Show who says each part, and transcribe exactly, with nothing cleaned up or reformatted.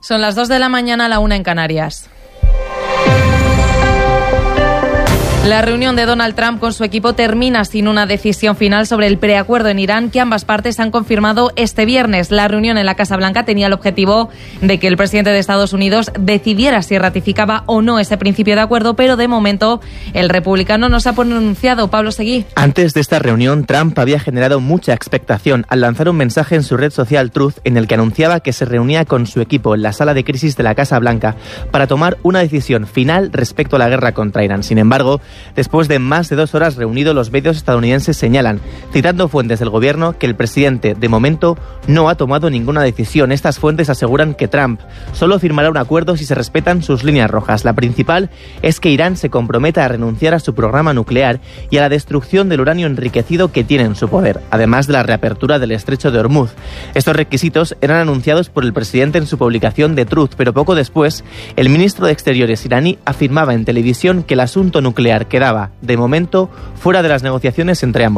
Speaker 1: Son las dos de la mañana, a la una en Canarias. La reunión de Donald Trump con su equipo termina sin una decisión final sobre el preacuerdo en Irán que ambas partes han confirmado este viernes. La reunión en la Casa Blanca tenía el objetivo de que el presidente de Estados Unidos decidiera si ratificaba o no ese principio de acuerdo, pero de momento el republicano no se ha pronunciado. Pablo Seguí.
Speaker 2: Antes de esta reunión, Trump había generado mucha expectación al lanzar un mensaje en su red social Truth en el que anunciaba que se reunía con su equipo en la sala de crisis de la Casa Blanca para tomar una decisión final respecto a la guerra contra Irán. Sin embargo, después de más de dos horas reunido, los medios estadounidenses señalan, citando fuentes del gobierno, que el presidente, de momento, no ha tomado ninguna decisión. Estas fuentes aseguran que Trump solo firmará un acuerdo si se respetan sus líneas rojas. La principal es que Irán se comprometa a renunciar a su programa nuclear y a la destrucción del uranio enriquecido que tiene en su poder, además de la reapertura del estrecho de Hormuz. Estos requisitos eran anunciados por el presidente en su publicación de Truth, pero poco después, el ministro de Exteriores iraní afirmaba en televisión que el asunto nuclear quedaba, de momento, fuera de las negociaciones entre ambos